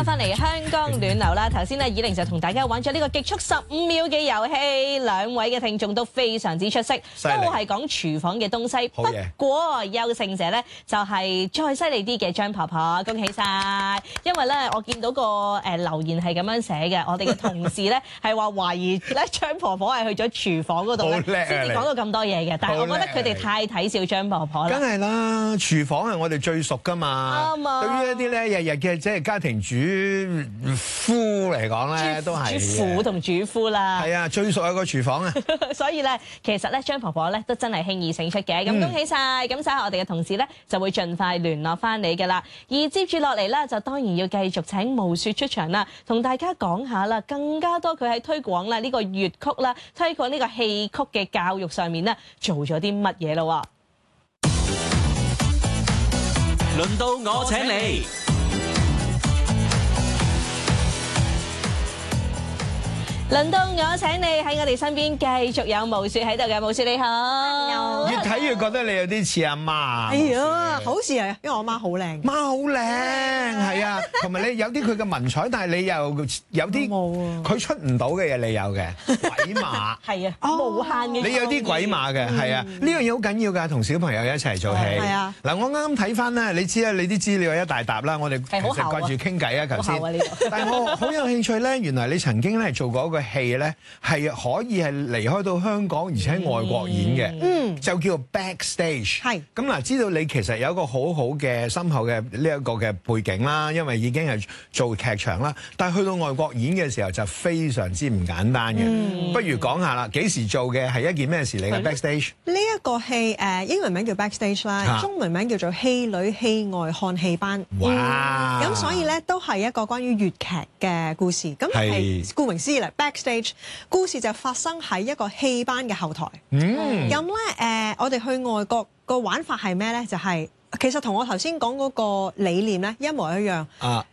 翻嚟香港暖流啦！頭先咧，以玲就同大家玩咗呢個極速15秒嘅遊戲，兩位嘅聽眾都非常之出色，都係講廚房嘅東西。不過優勝者咧就係再犀利啲嘅張婆婆，恭喜晒！因為咧我見到個留言係咁樣寫嘅，我哋嘅同事咧係話懷疑咧張婆婆係去咗廚房嗰度咧先至講到咁多嘢嘅，但係我覺得佢哋太睇笑張婆婆啦。 梗係啦，廚房係我哋最熟噶嘛。 啱啊！ 對於一啲咧日日嘅即係家庭主夫嚟講咧，都係主婦同主夫啦。 係啊，最熟有個廚房啊。 所以咧，其實咧張婆婆咧都真係輕易勝出嘅。咁恭喜晒！咁稍後我哋嘅同事咧就會盡快聯絡翻你嘅啦。而接住落嚟咧，就當然要繼續請毛雪出場啦，同大家講下啦，更加多佢喺推廣啦呢個粵曲啦，推廣呢個戲曲嘅教育上面咧，做咗啲乜嘢咯？ 輪到我請你。 輪到我請你喺我哋身邊繼續有毛雪喺度嘅，毛雪你好。 越睇越覺得你有啲似阿媽。 哎呀，好似啊，因為我媽好靚。 媽好靚，係啊，同埋你有啲佢嘅文采，但係你又有啲佢出唔到嘅嘢，你有嘅鬼馬。 係啊，無限嘅。 你有啲鬼馬嘅，係啊，呢樣嘢好緊要㗎，同小朋友一齊做戲。 係啊。 嗱，我啱啱睇翻咧，你知啦，你啲資料一大沓啦，我哋其實掛住傾偈啊，頭先。但係我好有興趣咧，原來你曾經咧做過一個戲咧，係可以係離開到香港，而且喺外國演嘅，就叫 backstage。係咁嗱，知道你其實有一個好好嘅深厚嘅呢一個嘅背景啦，因為已經係做劇場啦。但係去到外國演嘅時候就非常之唔簡單嘅。不如講下啦，幾時做嘅係一件咩事嚟嘅 backstage？ 呢一個戲英文名叫 backstage 啦，中文名叫做戲裏戲外看戲班。 哇！ 咁所以咧都係一個關於粵劇嘅故事。咁係顧名思義啦 ，backstage 故事就發生喺一個戲班嘅後台。咁咧我哋去外國個玩法係咩咧？就係其實同我頭先講嗰個理念咧一模一樣。